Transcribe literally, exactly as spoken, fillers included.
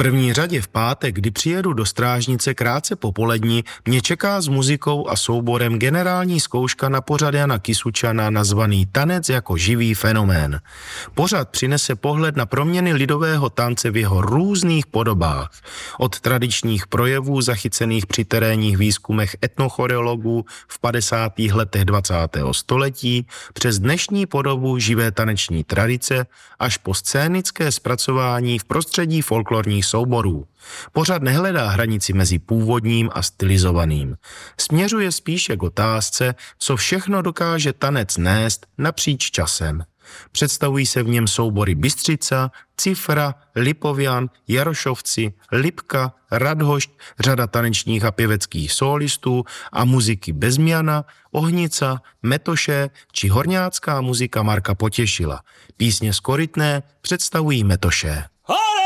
první řadě v pátek, kdy přijedu do Strážnice krátce po poledni, mě čeká s muzikou a souborem generální zkouška na pořad Jana Kysučana nazvaný Tanec jako živý fenomén. Pořad přinese pohled na proměny lidového tance v jeho různých podobách. Od tradičních projevů zachycených při terénních výzkumech etnochoreologů v padesátých letech dvacátého století přes dnešní podobu živé taneční tradice až po scénické zpracování v prostředí folklorních souborů. Pořad nehledá hranici mezi původním a stylizovaným. Směřuje spíše k otázce, co všechno dokáže tanec nést napříč časem. Představují se v něm soubory Bystřica, Cifra, Lipovian, Jarošovci, Lipka, Radhošť, řada tanečních a pěveckých solistů a muziky Bezmiana, Ohnica, Metoše či horňácká muzika Marka Potěšila. Písně z Korytné představují Metoše. Hore!